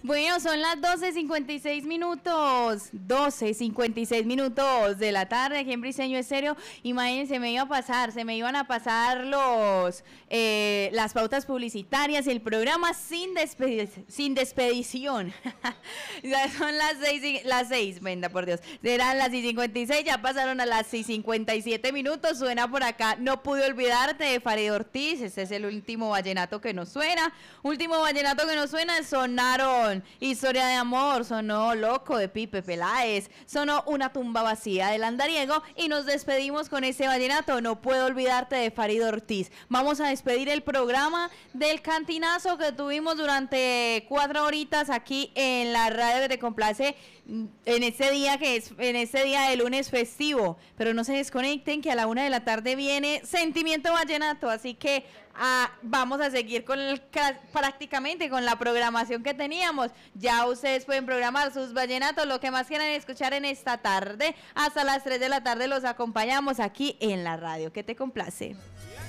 Bueno, son las 12:56 minutos, 12:56 minutos de la tarde aquí en Briseño Estéreo. Imagínense, se me iban a pasar las pautas publicitarias y el programa sin despedición. Ya son las 6, venga, por Dios. Serán las 6:56, ya pasaron a las 6:57 minutos. Suena por acá No Pude Olvidarte de Farid Ortiz. Este es el último vallenato que nos suena. Sonaron Historia de Amor, sonó Loco de Pipe Peláez, sonó Una Tumba Vacía del Andariego y nos despedimos con ese vallenato No Puedo Olvidarte de Farid Ortiz. Vamos a despedir el programa del cantinazo que tuvimos durante 4 horitas aquí en la radio que te complace en este día de lunes festivo, pero no se desconecten que a la 1 de la tarde viene Sentimiento Vallenato, así que vamos a seguir prácticamente con la programación que teníamos. Ya ustedes pueden programar sus vallenatos, lo que más quieran escuchar en esta tarde. Hasta las 3 de la tarde los acompañamos aquí en la radio que te complace.